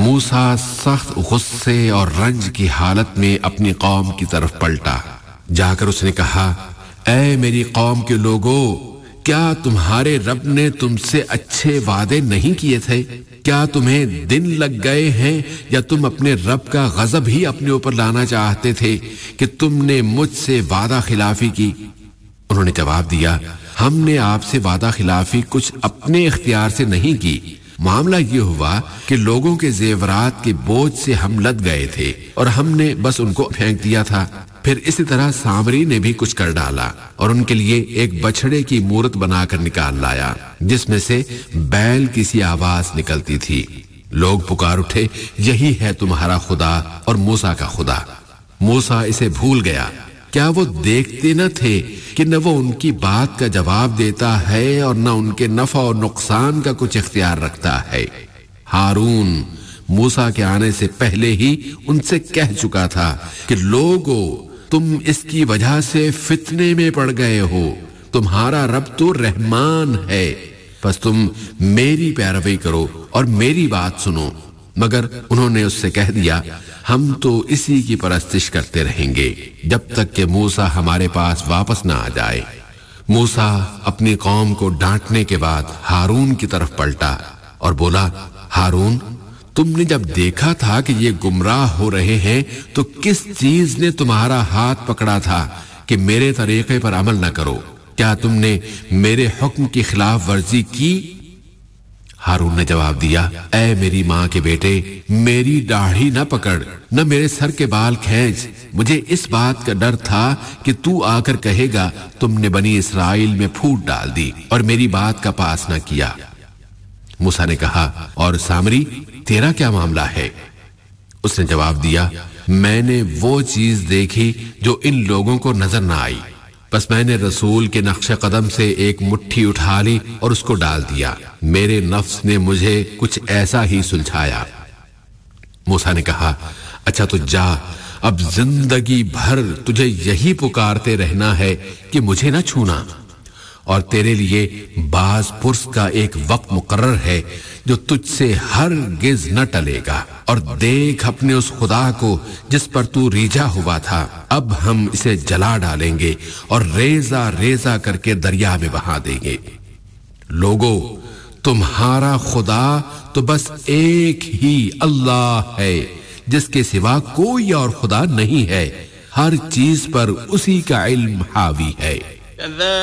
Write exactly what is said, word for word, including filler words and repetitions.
موسیٰ سخت غصے اور رنج کی حالت میں اپنی قوم کی طرف پلٹا. جا کر اس نے کہا، اے میری قوم کے لوگو، کیا تمہارے رب نے تم سے اچھے وعدے نہیں کیے تھے؟ کیا تمہیں دن لگ گئے ہیں یا تم اپنے رب کا غضب ہی اپنے اوپر لانا چاہتے تھے کہ تم نے مجھ سے وعدہ خلافی کی؟ انہوں نے جواب دیا، ہم نے آپ سے وعدہ خلافی کچھ اپنے اختیار سے نہیں کی. معاملہ یہ ہوا کہ لوگوں کے زیورات کے بوجھ سے ہم لد گئے تھے اور ہم نے بس ان کو پھینک دیا تھا. پھر اسی طرح سامری نے بھی کچھ کر ڈالا اور ان کے لیے ایک بچڑے کی مورت بنا کر نکال لایا جس میں سے بیل کی سی آواز نکلتی تھی. لوگ پکار اٹھے، یہی ہے تمہارا خدا اور موسیٰ کا خدا. موسیٰ اسے بھول گیا. کیا وہ دیکھتے نہ تھے کہ نہ وہ ان کی بات کا جواب دیتا ہے اور نہ ان کے نفع اور نقصان کا کچھ اختیار رکھتا ہے؟ ہارون موسیٰ کے آنے سے پہلے ہی ان سے کہہ چکا تھا کہ لوگو، تم اس کی وجہ سے فتنے میں پڑ گئے ہو. تمہارا رب تو رحمان ہے، بس تم میری پیروی کرو اور میری بات سنو. مگر انہوں نے اس سے کہہ دیا، ہم تو اسی کی پرستش کرتے رہیں گے جب تک کہ موسیٰ ہمارے پاس واپس نہ آ جائے. موسیٰ اپنی قوم کو ڈانٹنے کے بعد ہارون کی طرف پلٹا اور بولا، ہارون، تم نے جب دیکھا تھا کہ یہ گمراہ ہو رہے ہیں تو کس چیز نے تمہارا ہاتھ پکڑا تھا کہ میرے طریقے پر عمل نہ کرو؟ کیا تم نے میرے حکم کی خلاف ورزی کی؟ ہارون نے جواب دیا، اے میری ماں کے بیٹے، میری داڑھی نہ پکڑ، نہ میرے سر کے بال کھینچ. مجھے اس بات کا ڈر تھا کہ تو آ کر کہے گا تم نے بنی اسرائیل میں پھوٹ ڈال دی اور میری بات کا پاس نہ کیا. موسیٰ نے کہا، اور سامری، تیرا کیا معاملہ ہے؟ اس نے جواب دیا، میں نے وہ چیز دیکھی جو ان لوگوں کو نظر نہ آئی، بس میں نے رسول کے نقش قدم سے ایک مٹھی اٹھا لی اور اس کو ڈال دیا. میرے نفس نے مجھے کچھ ایسا ہی سلجھایا. موسیٰ نے کہا، اچھا تو جا، اب زندگی بھر تجھے یہی پکارتے رہنا ہے کہ مجھے نہ چھونا، اور تیرے لیے باز پرس کا ایک وقت مقرر ہے جو تجھ سے ہرگز نہ ٹلے گا. اور دیکھ اپنے اس خدا کو جس پر تو ریجھا ہوا تھا، اب ہم اسے جلا ڈالیں گے اور ریزہ ریزہ کر کے دریا میں بہا دیں گے. لوگو، تمہارا خدا تو بس ایک ہی اللہ ہے جس کے سوا کوئی اور خدا نہیں ہے. ہر چیز پر اسی کا علم حاوی ہے.